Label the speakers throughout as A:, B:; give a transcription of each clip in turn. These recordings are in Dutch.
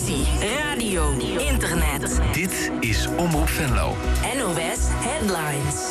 A: televisie, radio, internet.
B: Dit is Omroep Venlo.
A: NOS Headlines.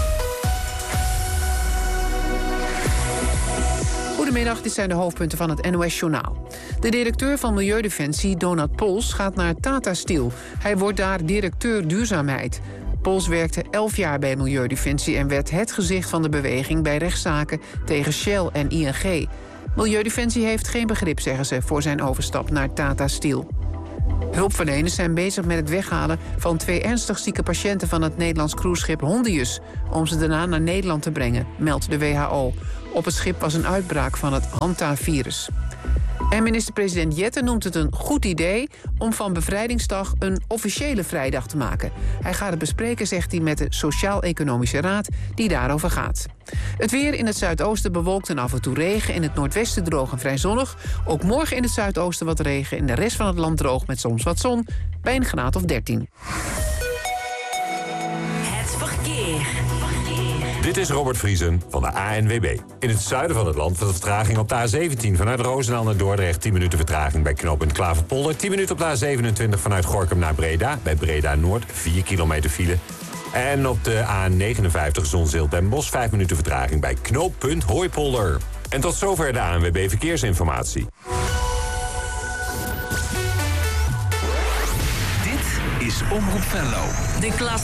C: Goedemiddag, dit zijn de hoofdpunten van het NOS-journaal. De directeur van Milieudefensie, Donat Pols, gaat naar Tata Steel. Hij wordt daar directeur duurzaamheid. Pols werkte 11 jaar bij Milieudefensie en werd het gezicht van de beweging bij rechtszaken tegen Shell en ING. Milieudefensie heeft geen begrip, zeggen ze, voor zijn overstap naar Tata Steel. Hulpverleners zijn bezig met het weghalen van 2 ernstig zieke patiënten van het Nederlands cruiseschip Hondius, om ze daarna naar Nederland te brengen, meldt de WHO. Op het schip was een uitbraak van het Hanta-virus. En minister-president Jette noemt het een goed idee om van Bevrijdingsdag een officiële vrijdag te maken. Hij gaat het bespreken, zegt hij, met de Sociaal-Economische Raad die daarover gaat. Het weer: in het zuidoosten bewolkt en af en toe regen. In het noordwesten droog en vrij zonnig. Ook morgen in het zuidoosten wat regen. In de rest van het land droog met soms wat zon. Bij een graad of 13.
A: Het verkeer.
D: Dit is Robert Vriesen van de ANWB. In het zuiden van het land wordt de vertraging op de A17... vanuit Roosendaal naar Dordrecht, 10 minuten vertraging bij knooppunt Klaverpolder. 10 minuten op de A27 vanuit Gorinchem naar Breda. Bij Breda Noord, 4 kilometer file. En op de A59 Zonzeel Den Bosch, 5 minuten vertraging bij knooppunt Hooipolder. En tot zover de ANWB Verkeersinformatie.
B: Dit is Omroep Venlo.
A: De klas